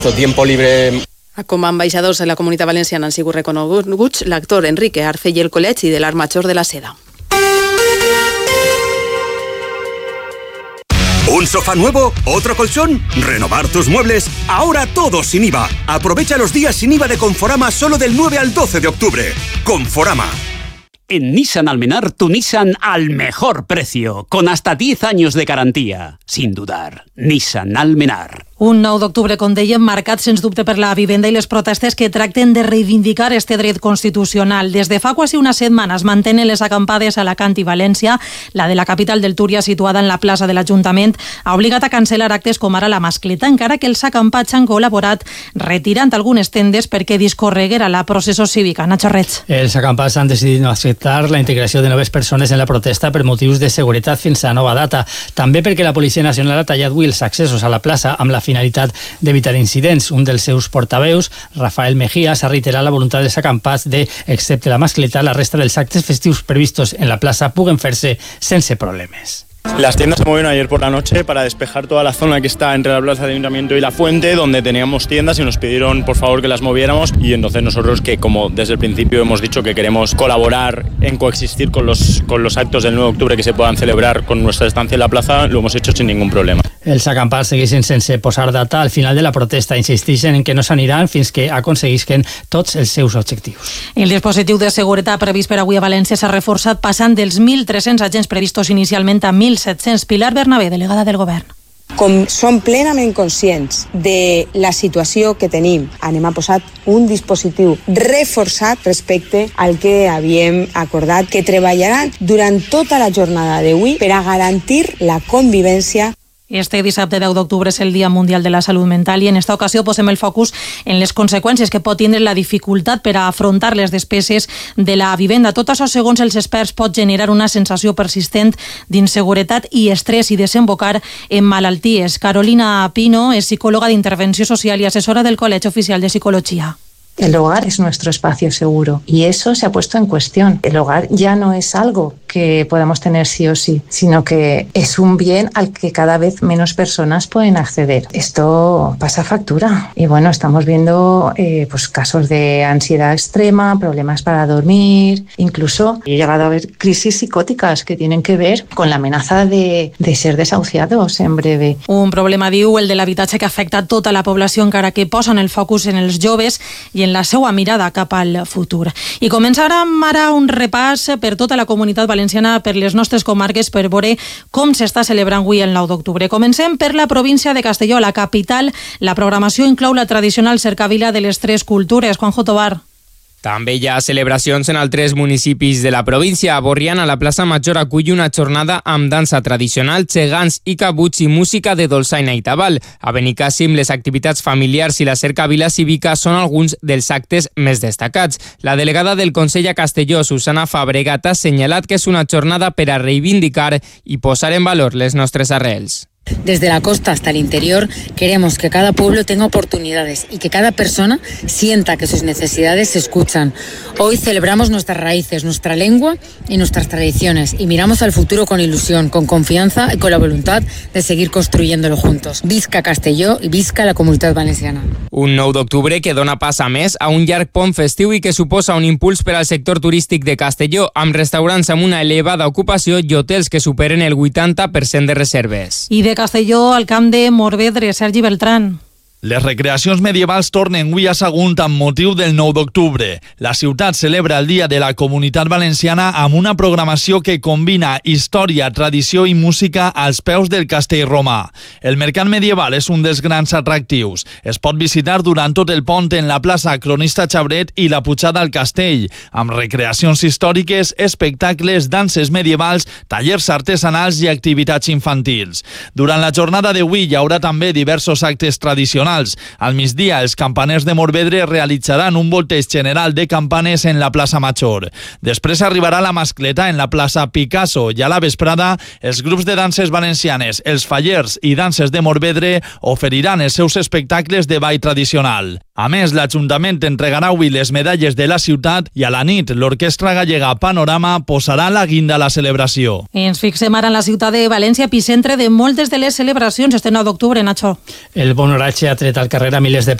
Tiempo libre. Com a ambaixadors de la Comunitat Valenciana han sigut reconeguts l'actor Enrique Arce i el Col·legi de l'Art Major de la Seda. ¿Un sofá nuevo? ¿Otro colchón? ¿Renovar tus muebles? Ahora todo sin IVA. Aprovecha los días sin IVA de Conforama solo del 9 al 12 de octubre. Conforama. En Nissan Almenar, tu Nissan al mejor precio, con hasta 10 años de garantía. Sin dudar, Nissan Almenar. Un 9 d'octubre, com dèiem, marcat sens dubte per la vivenda i les protestes que tracten de reivindicar este dret constitucional. Des de fa quasi unes setmanes mantenen les acampades a Alacant i València. La de la capital del Túria, situada en la plaça de l'Ajuntament, ha obligat a cancel·lar actes com ara la mascleta, encara que els acampats han col·laborat retirant algunes tendes perquè discorreguera la processó cívica. Nacho Reig. Els acampats han decidit no acceptar la integració de noves persones en la protesta per motius de seguretat fins a nova data. També perquè la Policia Nacional ha tallat avui els accessos a la plaça amb la finalitat d'evitar incidents. Un dels seus portaveus, Rafael Mejía, s'ha reiterat la voluntat dels acampats de, excepte la mascleta, la resta dels actes festius previstos en la plaça puguen fer-se sense problemes. Las tiendas se movieron ayer por la noche para despejar toda la zona que está entre la plaza de Ayuntamiento y la Fuente, donde teníamos tiendas y nos pidieron por favor que las moviéramos, y entonces nosotros, que como desde el principio hemos dicho que queremos colaborar en coexistir con los actos del 9 de octubre que se puedan celebrar con nuestra estancia en la plaza, lo hemos hecho sin ningún problema. Els acampats segueixen sense posar data al final de la protesta. Insisteixen en que no s'aniran fins que aconseguisquen tots els seus objectius. El dispositiu de seguretat previst per avui a València s'ha reforçat passant dels 1.300 agents previstos inicialment a 1.700. Pilar Bernabé, delegada del Govern. Com som plenament conscients de la situació que tenim, anem a posar un dispositiu reforçat respecte al que havíem acordat, que treballaran durant tota la jornada d'avui per a garantir la convivència. Este dissabte 10 d'octubre és el Dia Mundial de la Salut Mental i en esta ocasió posem el focus en les conseqüències que pot tindre la dificultat per a afrontar les despeses de la vivenda. Tot això, segons els experts, pot generar una sensació persistent d'inseguretat i estrès i desembocar en malalties. Carolina Pino és psicòloga d'intervenció social i assessora del Col·legi Oficial de Psicologia. El hogar es nuestro espacio seguro y eso se ha puesto en cuestión. El hogar ya no es algo que podamos tener sí o sí, sino que es un bien al que cada vez menos personas pueden acceder. Esto pasa factura y bueno, estamos viendo pues casos de ansiedad extrema, problemas para dormir, incluso he llegado a ver crisis psicóticas que tienen que ver con la amenaza de ser desahuciados en breve. Un problema, diu, el de l'habitatge que afecta tota la població, encara que posen el focus en els joves i en la seva mirada cap al futur. I començarem ara un repàs per tota la comunitat valenciana, per les nostres comarques, per veure com s'està celebrant avui el 9 d'octubre. Comencem per la província de Castelló, la capital. La programació inclou la tradicional cercavila de les tres cultures. Juanjo Tobar. També hi ha celebracions en altres municipis de la província. A Borriana, la plaça Major acull una jornada amb dansa tradicional, gegants i cabuts i música de dolçaina i tabal. A Benicàssim, les activitats familiars i la cercavila cívica són alguns dels actes més destacats. La delegada del Consell a Castelló, Susana Fabregat, ha assenyalat que és una jornada per a reivindicar i posar en valor les nostres arrels. Desde la costa hasta el interior queremos que cada pueblo tenga oportunidades y que cada persona sienta que sus necesidades se escuchan. Hoy celebramos nuestras raíces, nuestra lengua y nuestras tradiciones y miramos al futuro con ilusión, con confianza y con la voluntad de seguir construyéndolo juntos. Visca Castelló i visca la Comunitat Valenciana. Un 9 d'octubre que dona pas a més a un llarg pont festiu i que suposa un impuls per al sector turístic de Castelló, amb restaurants amb una elevada ocupació i hotels que superen el 80% de reserves. I de Castelló al camp de Morvedre, Sergi Beltrán. Les recreacions medievals tornen avui a Sagunt amb motiu del 9 d'octubre. La ciutat celebra el Dia de la Comunitat Valenciana amb una programació que combina història, tradició i música als peus del castell romà. El mercat medieval és un dels grans atractius. Es pot visitar durant tot el pont en la plaça Cronista Xabret i la pujada al castell, amb recreacions històriques, espectacles, danses medievals, tallers artesanals i activitats infantils. Durant la jornada d'avui hi haurà també diversos actes tradicionals. Al migdia, els campaners de Morvedre realitzaran un volteig general de campanes en la plaça Major. Després arribarà la mascleta en la plaça Picasso i a la vesprada els grups de danses valencianes, els fallers i danses de Morvedre oferiran els seus espectacles de ball tradicional. A més, l'Ajuntament entregarà avui les medalles de la ciutat i a la nit l'Orquestra Gallega Panorama posarà la guinda a la celebració. Ens fixem ara en la ciutat de València, epicentre de moltes de les celebracions este 9 d'octubre, Nacho. El bon oratge ha tret al carrer a milers de